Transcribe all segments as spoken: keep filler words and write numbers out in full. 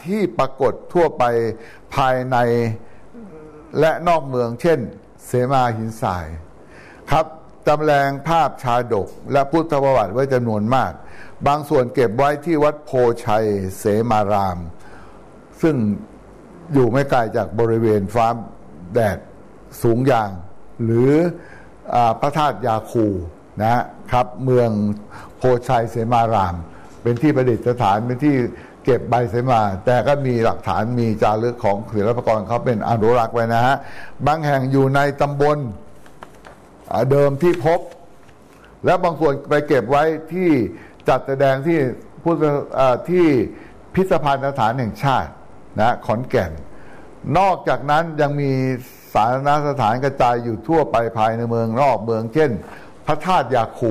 ที่ปรากฏทั่วไปภายในและนอกเมืองเช่นเสมาหินทรายครับจำแรงภาพชาดกและพุทธประวัติไว้จำนวนมากบางส่วนเก็บไว้ที่วัดโพชัยเสมารามซึ่งอยู่ไม่ไกลจากบริเวณฟ้าแดดสูงยางหรือพระธาตุยาคูนะครับเมืองโพชัยเสมารามเป็นที่ประดิษฐานเป็นที่เก็บใบเสมาแต่ก็มีหลักฐานมีจารึกของศิลปากรเขาเป็นอนุรักษ์ไว้นะฮะบางแห่งอยู่ในตำบลเดิมที่พบและบางส่วนไปเก็บไว้ที่จัดแสดงที่พุทธที่พิพิธภัณฑ์สถานแห่งชาตินะขอนแก่นนอกจากนั้นยังมีสาธารณสถานกระจายอยู่ทั่วไปภายในเมืองนอกเมืองเช่นพระธาตุยาคู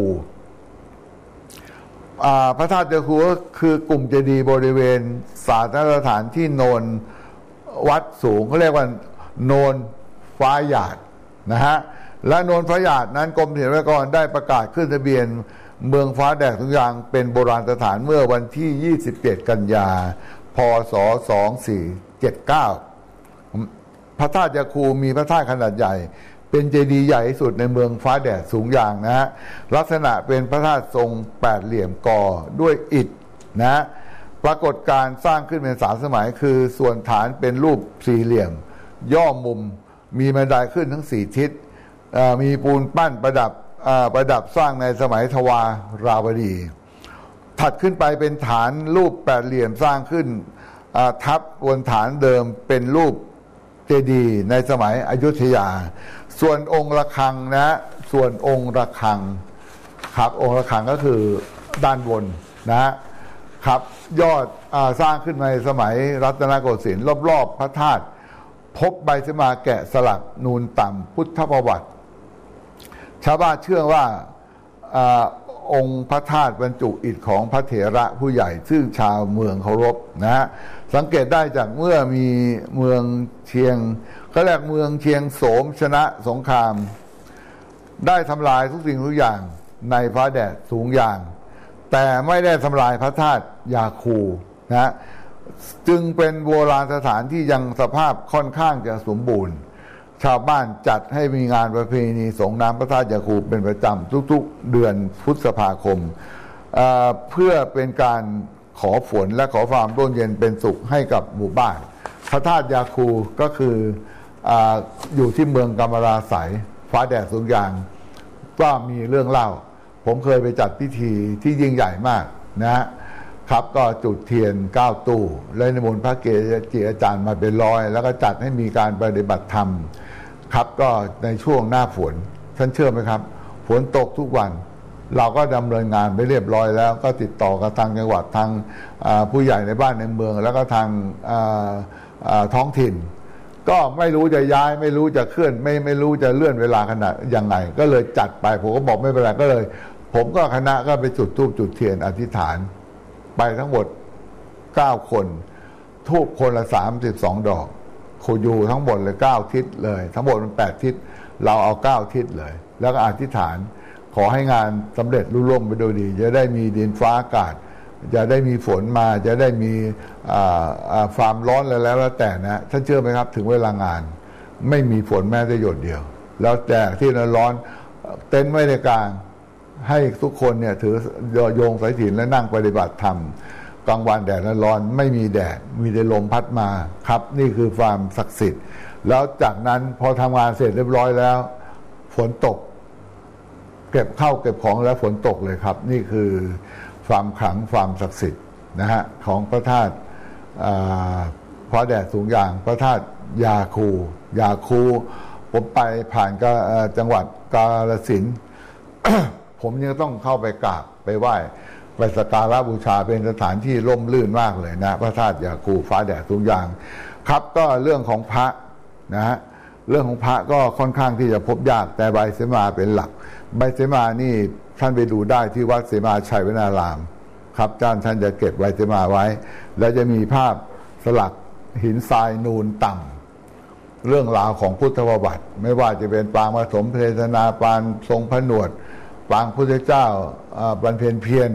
พระธาตุยาคูก็คือกลุ่มเจดีย์บริเวณสาธารณสถานที่โนนวัดสูงเขาเรียกว่าโนนฟ้าหยาดนะฮะและโนนฟ้าหยาดนั้นกรมศิลปากรได้ประกาศขึ้นทะเบียนเมืองฟ้าแดดทุกอย่างเป็นโบราณสถานเมื่อวันที่ยี่สิบเจ็ดกันยาพ.ศ. สองพันสี่ร้อยเจ็ดสิบเก้าพระธาตุยาคูมีพระธาตุขนาดใหญ่เป็นเจดีย์ใหญ่ที่สุดในเมืองฟ้าแดดสูงยางนะฮะลักษณะเป็นพระธาตุทรงแปดเหลี่ยมก่อด้วยอิฐนะปรากฏการสร้างขึ้นเป็นสามสมัยคือส่วนฐานเป็นรูปสี่เหลี่ยมย่อมุมมีบันไดขึ้นทั้งสี่ทิศมีปูนปั้นประดับประดับสร้างในสมัยทวาราวดีถัดขึ้นไปเป็นฐานรูปแปดเหลี่ยมสร้างขึ้นทับบนฐานเดิมเป็นรูปเจดีย์ในสมัยอยุธยาส่วนองค์ระฆังนะส่วนองค์ระฆังครับองค์ระฆังก็คือด้านบนนะครับยอดอาสร้างขึ้นในสมัยรัตนโกสินทร์รอบๆพระธาตุพบใบเสมาแกะสลักนูนต่ำพุทธประวัติชาวบ้านเชื่อว่าอาองค์พระธาตุบรรจุอิฐของพระเถระผู้ใหญ่ซึ่งชาวเมืองเคารพนะฮะสังเกตได้จากเมื่อมีเมืองเชียงเขาเรียกเมืองเชียงโสมชนะสงครามได้ทำลายทุกสิ่งทุกอย่างในฟ้าแดดสูงยางแต่ไม่ได้ทำลายพระธาตุยาคูนะจึงเป็นโบราณสถานที่ยังสภาพค่อนข้างจะสมบูรณ์ชาวบ้านจัดให้มีงานประเพณีสงน้ำพระธาตุยาคูเป็นประจำทุกๆเดือนพฤษภาคม เอ่อ เพื่อเป็นการขอฝนและขอความร่มเย็นเป็นสุขให้กับหมู่บ้านพระธาตุยาคูก็คือออยู่ที่เมืองกำมะราไสยฟ้าแดดสูงยางก็มีเรื่องเล่าผมเคยไปจัดพิธีที่ยิ่งใหญ่มากนะครับก็จุดเทียนเก้าตู้และนิมนต์พระเกจิอาจารย์มาเป็นร้อยแล้วก็จัดให้มีการปฏิบัติธรรมครับก็ในช่วงหน้าฝนท่านเชื่อไหมครับฝนตกทุกวันเราก็ดำเนินงานไปเรียบร้อยแล้วก็ติดต่อกับทางจังหวัดทางผู้ใหญ่ในบ้านในเมืองแล้วก็ทางท้องถิ่นก็ไม่รู้จะย้ายไม่รู้จะเคลื่อนไม่ไม่รู้จะเลื่อนเวลาขนาดยังไงก็เลยจัดไปผมก็บอกไม่เป็นไรก็เลยผมก็คณะก็ไปจุดธูปจุดเทียนอธิษฐานไปทั้งหมดเก้าคนทูบคนละสามสิบสองดอกโคยูทั้งหมดเลยเก้าทิศเลยทั้งหมดมันแปดทิศเราเอาเก้าทิศเลยแล้วก็อธิษฐานขอให้งานสำเร็จรุ่ร่วงไปโดยดีจะได้มีดินฟ้าอากาศจะได้มีฝนมาจะได้มีความร้อนอะไรแล้วแล้วแต่นะท่านเชื่อไหมครับถึงเวลางานไม่มีฝนแม้แต่หยดเดียวแล้วแต่ที่นั้นร้อนเต็นท์ไม่ได้กลางให้ทุกคนเนี่ยถือโยงสายสิญจน์และนั่งปฏิบัติธรรมกลางวันแดดร้อนไม่มีแดดมีแต่ลมพัดมาครับนี่คือความศักดิ์สิทธิ์แล้วจากนั้นพอทำงานเสร็จเรียบร้อยแล้วฝนตกเก็บเข้าเก็บของแล้วฝนตกเลยครับนี่คือความขลังความศักดิ์สิทธิ์นะฮะของพระธาตุพระแดดสูงยางพระธาตุยาคูยาคูผมไปผ่านก็จังหวัดกาฬสินธุ์ ผมยังต้องเข้าไปกราบไปไหว้ไปสักการะบูชาเป็นสถานที่ร่มรื่นมากเลยนะพระธาตุยาคูฟ้าแดดสูงยางครับก็เรื่องของพระนะฮะเรื่องของพระก็ค่อนข้างที่จะพบยากแต่ใบเสมาเป็นหลักใบเสมานี่ท่านไปดูได้ที่วัดเสมาชัยวนารามครับท่านท่านจะเก็บใบเสมาไว้แล้วจะมีภาพสลักหินทรายนูนต่ำเรื่องราวของพุทธประวัติไม่ว่าจะเป็นปางผสมเพทนาปานทรงพระหนวดปางพุทธเจ้าบรรเพ็ญเพียร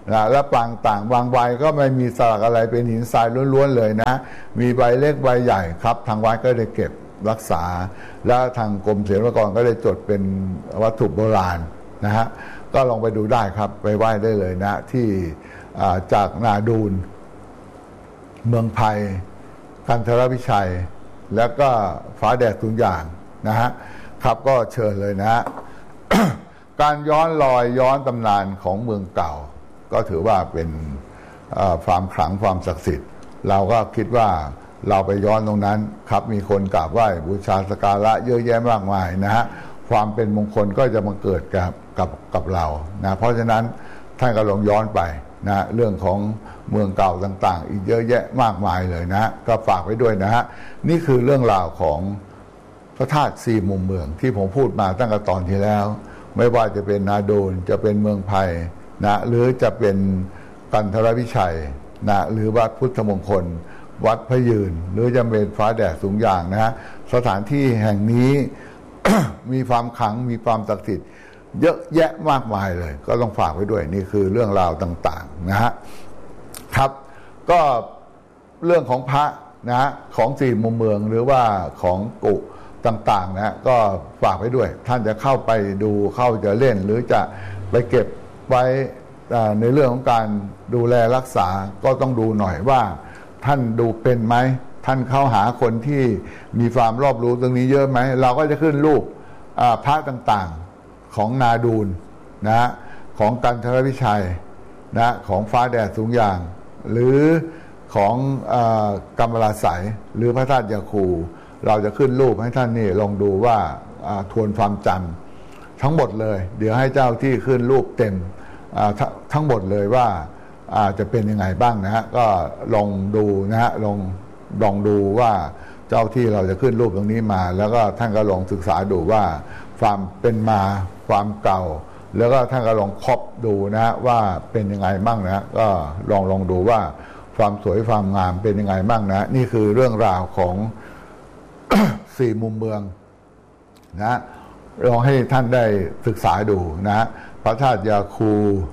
นะและปรางต่างบางใบก็ไม่มีสลักอะไรเป็นหินทรายล้วนๆเลยนะมีใบเล็กใบใหญ่ครับทางวัดก็ได้เก็บรักษาและทางกรมศิลปากรก็ได้จดเป็นวัตถุโบราณนะฮะก็ลองไปดูได้ครับไปไหว้ได้เลยนะที่จากนาดูนเมืองไผ่กันทรวิชัยแล้วก็ฟ้าแดดทุกอย่างนะฮะครับก็เชิญเลยนะฮะ การย้อนรอยย้อนตำนานของเมืองเก่าก็ถือว่าเป็นความขลังความศักดิ์สิทธิ์เราก็คิดว่าเราไปย้อนตรงนั้นครับมีคนกราบไหว้บูชาสักการะเยอะแยะมากมายนะฮะความเป็นมงคลก็จะมาเกิดกับกับกับเรานะเพราะฉะนั้นท่านก็ลองย้อนไปนะเรื่องของเมืองเก่าต่างๆอีกเยอะแยะมากมายเลยนะก็ฝากไว้ด้วยนะฮะนี่คือเรื่องราวของพระธาตุสี่มุมเมืองที่ผมพูดมาตั้งแต่ตอนที่แล้วไม่ว่าจะเป็นนาโดนจะเป็นเมืองไผ่นะหรือจะเป็นกันทรวิชัยนะหรือวัดพุทธมงคลวัดพระยืนหรือจะเป็นฟ้าแดดสูงอย่างนะฮะสถานที่แห่งนี้ มีความขลังมีความศักดิ์สิทธิ์เยอะแยะมากมายเลยก็ต้องฝากไว้ด้วยนี่คือเรื่องราวต่างๆนะฮะครับก็เรื่องของพระนะฮะของสี่มุมเมืองหรือว่าของกุต่างๆนะก็ฝากไว้ด้วยท่านจะเข้าไปดูเข้าจะเล่นหรือจะไปเก็บไว้ในเรื่องของการดูแลรักษาก็ต้องดูหน่อยว่าท่านดูเป็นไหมท่านเข้าหาคนที่มีความรอบรู้ตรงนี้เยอะไหมเราก็จะขึ้นรูปพระต่างๆของนาดูนนะของกันทรวิชัยนะของฟ้าแดดสูงอย่างหรือของกำมะลาไสยหรือพระธาตุยาคูเราจะขึ้นรูปให้ท่านนี่ลองดูว่าทวนความจำทั้งหมดเลยเดี๋ยวให้เจ้าที่ขึ้นรูปเต็มทั้งหมดเลยว่าจะเป็นยังไงบ้างนะฮะก็ลองดูนะฮะลองลองดูว่าเจ้าที่เราจะขึ้นรูปตรงนี้มาแล้วก็ท่านก็ลองศึกษาดูว่าความเป็นมาความเก่าแล้วก็ท่านก็ลองครอบดูนะฮะว่าเป็นยังไงบ้างนะก็ลองลองดูว่าความสวยความงามเป็นยังไงบ้างนะนี่คือเรื่องราวของ สี่มุมเมืองนะลองให้ท่านได้ศึกษาดูนะพระธาตุยาคู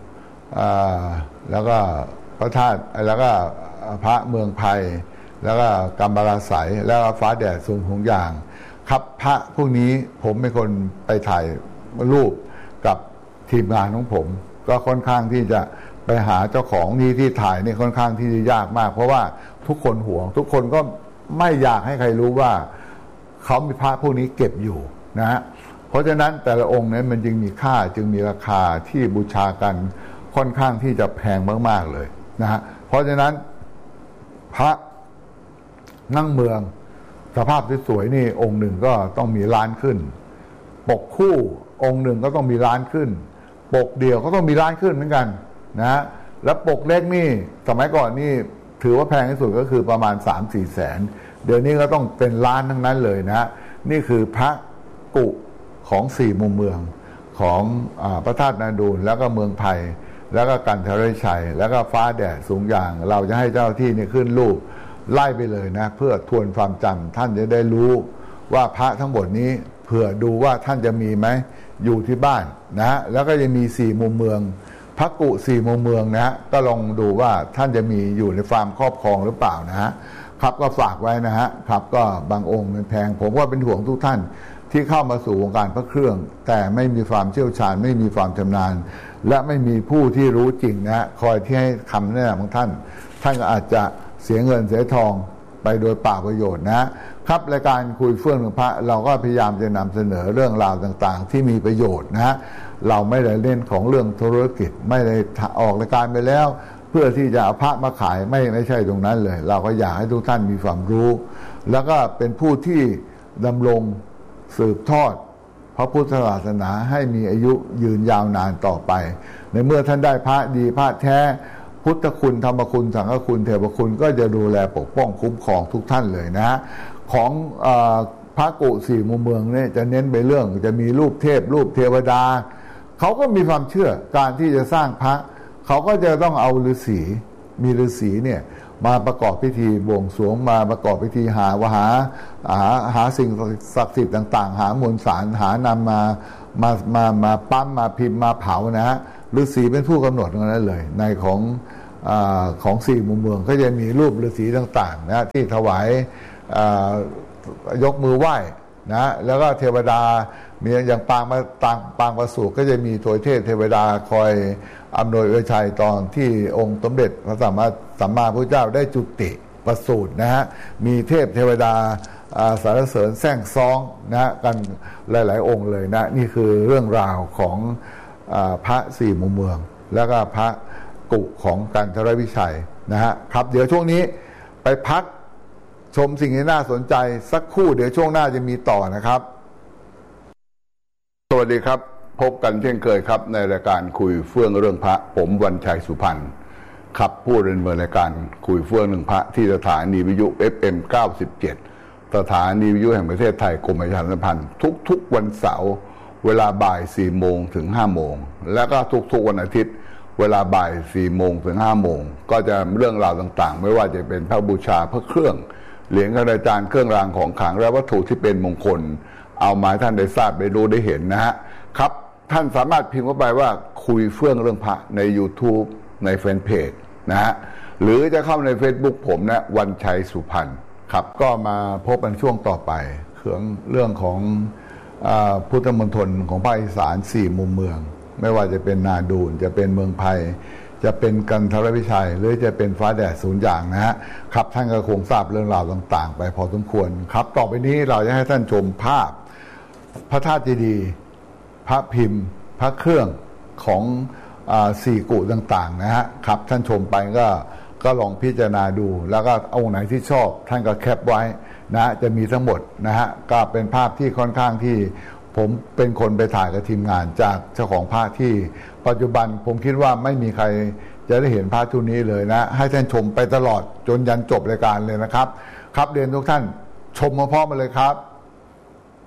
แล้วก็พระธาตุแล้วก็พระเมืองไผ่แล้วก็กัมบาราไสยแล้วก็ฟ้าแดดสูงหงอย่างครับพระพวกนี้ผมเป็นคนไปถ่ายรูปกับทีมงานของผมก็ค่อนข้างที่จะไปหาเจ้าของนี้ที่ถ่ายนี่ค่อนข้างที่จะยากมากเพราะว่าทุกคนหวงทุกคนก็ไม่อยากให้ใครรู้ว่าเขามีพระพวกนี้เก็บอยู่นะฮะเพราะฉะนั้นแต่ละองค์นั้นมันจึงมีค่าจึงมีราคาที่บูชากันค่อนข้างที่จะแพงมากๆเลยนะฮะเพราะฉะนั้นพระนั่งเมืองสภาพสวยๆนี่องค์หนึ่งก็ต้องมีล้านขึ้นปกคู่องค์หนึ่งก็ต้องมีล้านขึ้นปกเดียวก็ต้องมีล้านขึ้นเหมือนกันนะฮะแล้วปกเล็กนี่สมัยก่อนนี่ถือว่าแพงที่สุดก็คือประมาณ สามสี่ แสนเดี๋ยวนี้ก็ต้องเป็นล้านทั้งนั้นเลยนะนี่คือพระกุของสี่มุมเมืองของอ่าพระธาตุนาดูนแล้วก็เมืองไผ่แล้วก็กันทรวิชัยแล้วก็ฟ้าแดดสูงอย่างเราจะให้เจ้าที่นี่ขึ้นรูปไล่ไปเลยนะเพื่อทวนความจำท่านจะได้รู้ว่าพระทั้งหมดนี้เผื่อดูว่าท่านจะมีไหมอยู่ที่บ้านนะแล้วก็จะมีสี่มุมเมืองพระกุสี่มุมเมืองนะฮะก็ลองดูว่าท่านจะมีอยู่ในความครอบครองหรือเปล่านะฮะครับก็ฝากไว้นะฮะครับก็บางองค์มันแพงผมว่าเป็นห่วงทุกท่านที่เข้ามาสู่วงการพระเครื่องแต่ไม่มีความเชี่ยวชาญไม่มีความชำนาญและไม่มีผู้ที่รู้จริงนะฮะคอยที่ให้คำแนะนำของท่านท่านก็อาจจะเสียเงินเสียทองไปโดยเปล่าประโยชน์นะครับรายการคุยเฟื่องหนึ่งพระเราก็พยายามจะนำเสนอเรื่องราวต่างๆที่มีประโยชน์นะฮะเราไม่ได้เล่นของเรื่องธุรกิจไม่ได้ออกรายการไปแล้วเพื่อที่จะเอาพระมาขายไม่ไม่ใช่ตรงนั้นเลยเราก็อยากให้ทุกท่านมีความรู้แล้วก็เป็นผู้ที่ดำรงสืบทอดพระพุทธศาสนาให้มีอายุยืนยาวนานต่อไปในเมื่อท่านได้พระดีพระแท้พุทธคุณธรรมคุณสังฆคุณเทวคุณก็จะดูแลปกป้องคุ้มครองทุกท่านเลยนะของเอ่อพระกุสี่มุมเมืองเนี่ยจะเน้นไปเรื่องจะมีรูปเทพรูปเทวดาเขาก็มีความเชื่อการที่จะสร้างพระเขาก็จะต้องเอาฤาษีมีฤาษีเนี่ยมาประกอบพิธีบวงสรวงมาประกอบพิธีหาวหาหาหาสิ่งศักดิ์สิทธิ์ต่างๆหามวลสารหานำมามามามาปั๊มมาพิมพ์มาเผานะฮะฤาษีเป็นผู้กำหนดตรงนั้นเลยในของอ่าของสี่มุมเมืองก็จะมีรูปฤาษีต่างๆนะที่ถวายยกมือไหว้นะแล้วก็เทวดามีอย่างปางมาปางปางประสูติก็จะมีโถยเทพเทวดาคอยอำนวยอวยชัยตอนที่องค์สมเด็จพระสัมมาสัมมาพุทธเจ้าได้จุติประสูตินะฮะมีเทพเทวดาสรรเสริญแซงซ้องนะกันหลายๆองค์เลยนะนี่คือเรื่องราวของพระสี่มุมเมืองแล้วก็พระกุของกันทรวิชัยนะฮะครับเดี๋ยวช่วงนี้ไปพักชมสิ่งที่น่าสนใจสักครู่เดี๋ยวช่วงหน้าจะมีต่อนะครับสวัสดีครับพบกันเช่นเคยครับในรายการคุยเฟื่องเรื่องพระผมวันชัยสุพรรณครับผู้ดำเนินรายการคุยเฟื่องเรื่องพระที่สถานีวิทยุ เอฟ เอ็ม เก้าสิบเจ็ด สถานีวิทยุแห่งประเทศไทยกรมประชาสัมพันธ์ทุกๆวันเสาร์เวลาบ่ายสี่โมงถึงห้าโมงแล้วก็ทุกๆวันอาทิตย์เวลาบ่ายสี่โมงถึงห้าโมงก็จะเรื่องราวต่างๆไม่ว่าจะเป็นพระบูชาพระเครื่องเหรียญกระจานเครื่องรางของขลังและวัตถุที่เป็นมงคลเอามาให้ท่านได้ทราบได้รู้ได้เห็นนะฮะครับท่านสามารถพิมพ์เข้าไปว่าคุยเฟื่องเรื่องพระใน YouTube ในแฟนเพจนะฮะหรือจะเข้าใน Facebook ผมนะวันชัยสุพรรณครับก็มาพบกันช่วงต่อไปเรื่องเรื่องของอ่าพุทธมณฑลของภาคอีสานสี่มุมเมืองไม่ว่าจะเป็นนาดูนจะเป็นเมืองไผ่จะเป็นกันทรวิชัยหรือจะเป็นฟ้าแดดศูนย์อย่างนะฮะครับท่านก็คงทราบเรื่องราวต่างๆไปพอสมควรครับต่อไปนี้เราจะให้ท่านชมภาพพระธาตุเจดีย์พระพิมพ์พระเครื่องของอ่าสี่กุต่างๆนะฮะครับท่านชมไปก็ก็ลองพิจารณาดูแล้วก็เอาไหนที่ชอบท่านก็แคปไว้นะจะมีทั้งหมดนะฮะก็เป็นภาพที่ค่อนข้างที่ผมเป็นคนไปถ่ายกับทีมงานจากเจ้าของภาพที่ปัจจุบันผมคิดว่าไม่มีใครจะได้เห็นภาพชุดนี้เลยนะให้ท่านชมไปตลอดจนยันจบรายการเลยนะครับครับเรียนทุกท่านชมพร้อมๆมาเลยครับ